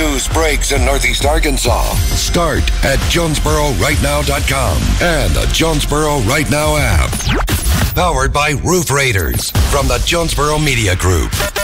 news breaks in Northeast Arkansas. Start at JonesboroRightNow.com and the Jonesboro Right Now app. Powered by Roof Raiders from the Jonesboro Media Group.